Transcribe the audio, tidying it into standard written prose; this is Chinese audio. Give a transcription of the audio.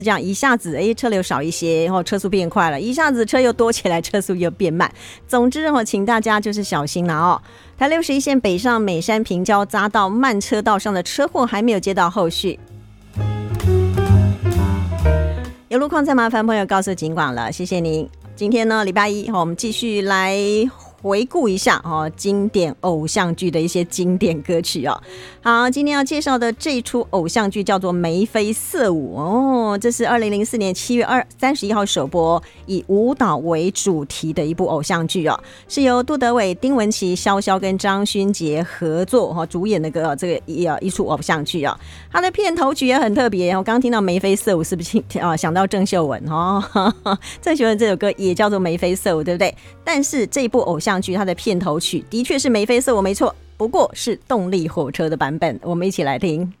这样一下子车流少一些，然后车速变快了，一下子车又多起来，车速又变慢。总之请大家就是小心了哦。台61线北上美山平交匝道慢车道上的车祸还没有接到后续。有路况再麻烦朋友告诉警广了，谢谢您。今天呢礼拜一，我们继续来回顾一下经典偶像剧的一些经典歌曲哦。好，今天要介绍的这一出偶像剧叫做《眉飞色舞》哦，这是2004年7月31号首播，以舞蹈为主题的一部偶像剧哦，是由杜德伟、丁文琪、萧萧跟张勋杰合作主演的这个一出偶像剧哦。它的片头曲也很特别，我刚刚听到眉飞色舞，是不是想到郑秀文哦？郑秀文这首歌也叫做眉飞色舞，对不对？但是这一部偶像剧它的片头曲的确是眉飞色舞没错，不过是动力火车的版本，我们一起来听。